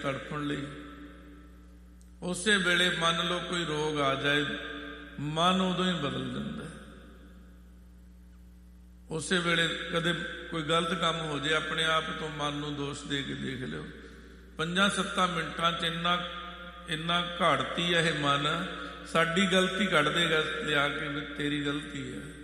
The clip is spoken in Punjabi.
ਤੜਫਣ ਲਈ। ਉਸੇ ਵੇਲੇ ਮੰਨ ਲਓ ਕੋਈ ਰੋਗ ਆ ਜਾਏ, ਮਨ ਉਦੋਂ ਹੀ ਬਦਲ ਜਾਂਦਾ। ਉਸੇ ਵੇਲੇ ਕਦੇ ਕੋਈ ਗਲਤ ਕੰਮ ਹੋ ਜਾਏ, ਆਪਣੇ ਆਪ ਤੋਂ ਮਨ ਨੂੰ ਦੋਸ਼ ਦੇ ਕੇ ਦੇਖ ਲਿਓ, 5-7 ਮਿੰਟਾਂ 'ਚ ਇੰਨਾ ਘਾੜਤੀ ਹੈ ਇਹ ਮਨ, ਸਾਡੀ ਗਲਤੀ ਕੱਢ ਦੇਗਾ ਲਿਆ ਕੇ ਵੀ ਤੇਰੀ ਗਲਤੀ ਹੈ।